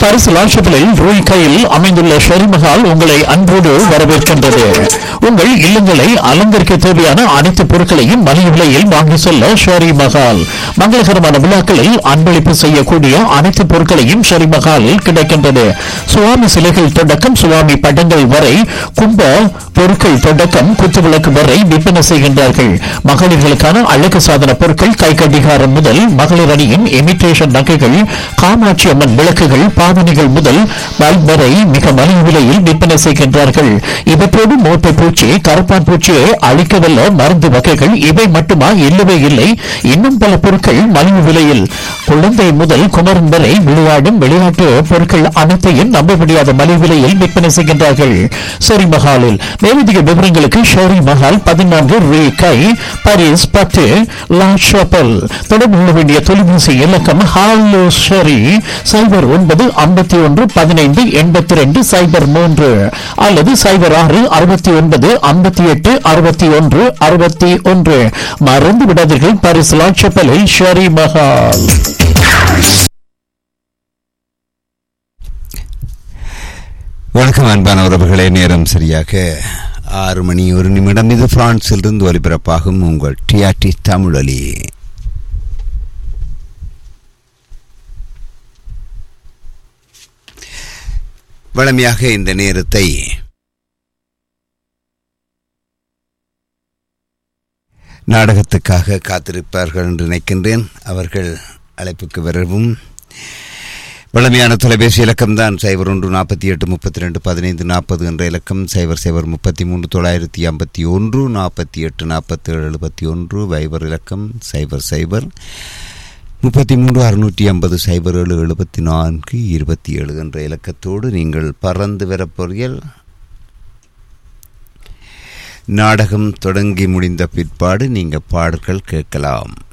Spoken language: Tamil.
பாரிஸ் லாஷப்பிளில் ரூய் கையில் அமைந்துள்ள ஷெரிமஹால் உங்களை அன்போடு வரவேற்கின்றது. உங்கள் இல்லங்களை அலங்கரிக்க தேவையான அனைத்து பொருட்களையும் மலிவு விலையில் வாங்கி செல்ல ஷெரி மஹால். மங்களகரமான விழாக்களில் அன்பளிப்பு செய்யக்கூடிய அனைத்து பொருட்களையும் ஷெரி மஹாலில் கிடைக்கின்றது. சுவாமி சிலைகள் தொடக்கம் சுவாமி படங்கள் வரை, கும்ப பொருட்கள் தொடக்கம் குத்துவிளக்கு வரை விற்பனை செய்கின்றார்கள். மகளிர்களுக்கான அழகு சாதன பொருட்கள், கை கடிகாரம் முதல் மகளிர் அணியின் இமிட்டேஷன் நகைகள், காமாட்சி அம்மன் விளக்குகள், பாவனைகள் முதல் பல்ப் வரை மிக மலிவு விலையில் விற்பனை செய்கின்றார்கள். இவற்றோடு மோட்டை பூச்சி, கருப்பான் பூச்சியை அழிக்கவல்ல மருந்து வகைகள் இவை மட்டுமா? இல்லவே இல்லை, இன்னும் பல பொருட்கள் மலிவு விலையில். குழந்தை முதல் குமரன் வரை விளையாடும் விளையாட்டு பொருட்கள் அனைத்தையும் நம்ப முடியாத மலிவு விலையில் விற்பனை செய்கின்றார்கள் ஷெரி மஹாலில். மேலதிக விவரங்களுக்கு ஷெரி மஹால் 14 ரூ கை, பாரிஸ் 10 லா ஷாப்பல். தொடர்பு கொள்ள வேண்டிய தொலைபேசி இலக்கம் ஹாலோ ஷெரி 0951158203 அல்லது 0669586161. மறந்து விடாதீர்கள், பாரிஸ் லா ஷாப்பலில் ஷெரி மஹால். வணக்கம் அன்பான உறவுகளே, நேரம் சரியாக 6 மணி 1 நிமிடம். இது பிரான்சிலிருந்து ஒலிபரப்பாகும் உங்கள் டிஆர்டி தமிழொலி. வழமையாக இந்த நேரத்தை நாடகத்துக்காக காத்திருப்பார்கள் என்று நினைக்கின்றேன். அவர்கள் அழைப்புக்கு வரவும். வழமையான தொலைபேசி இலக்கம்தான் 0148321540 என்ற இலக்கம், 0033 வைபர் இலக்கம் 0033 என்ற இலக்கத்தோடு நீங்கள் பறந்து வரப்போறீர்கள். நாடகம் தொடங்கி முடிந்த பிற்பாடு நீங்கள் பாடல்கள் கேட்கலாம்.